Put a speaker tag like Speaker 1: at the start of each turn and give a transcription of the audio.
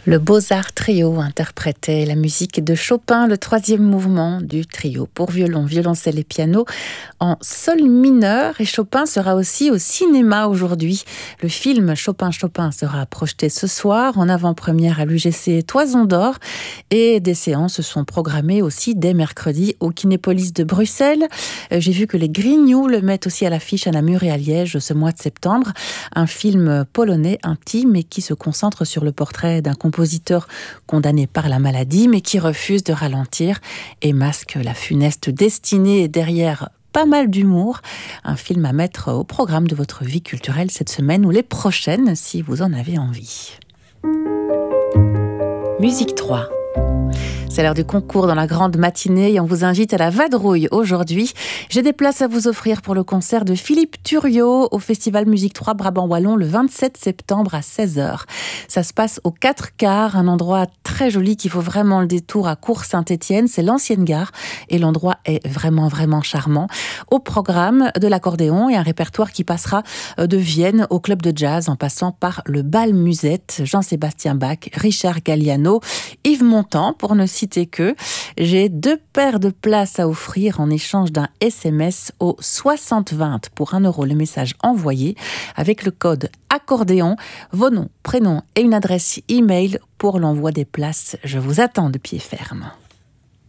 Speaker 1: Le Beaux-Arts Trio interprétait la musique de Chopin, le troisième mouvement du trio pour violon, violoncelle et piano en sol mineur. Et Chopin sera aussi au cinéma aujourd'hui. Le film Chopin sera projeté ce soir en avant-première à l'UGC Toison d'Or. Et des séances sont programmées aussi dès mercredi au Kinépolis de Bruxelles. J'ai vu que les Grignoux le mettent aussi à l'affiche à Namur et à Liège ce mois de septembre. Un film polonais intime et qui se concentre sur le portrait d'un compositeur condamné par la maladie, mais qui refuse de ralentir et masque la funeste destinée derrière pas mal d'humour. Un film à mettre au programme de votre vie culturelle cette semaine ou les prochaines, si vous en avez envie. Musique 3. C'est l'heure du concours dans la grande matinée et on vous invite à la vadrouille aujourd'hui. J'ai des places à vous offrir pour le concert de Philippe Thuriot au Festival Musique 3 Brabant Wallon le 27 septembre à 16h. Ça se passe au 4 quarts, un endroit très joli qui vaut vraiment le détour à Cours-Saint-Étienne. C'est l'ancienne gare et l'endroit est vraiment, vraiment charmant. Au programme de l'accordéon et un répertoire qui passera de Vienne au club de jazz en passant par le bal Musette, Jean-Sébastien Bach, Richard Galliano, Yves Montand pour ne citer que. J'ai 2 paires de places à offrir en échange d'un SMS au 6020 pour 1 € le message envoyé avec le code accordéon, vos noms, prénoms et une adresse e-mail pour l'envoi des places. Je vous attends de pied ferme.